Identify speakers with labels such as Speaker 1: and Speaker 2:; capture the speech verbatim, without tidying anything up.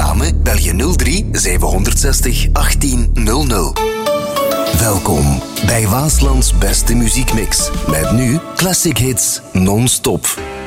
Speaker 1: reclame bel je nul drie zevenhonderdzestig achttienhonderd. Welkom bij Waaslands beste muziekmix. Met nu classic hits non-stop.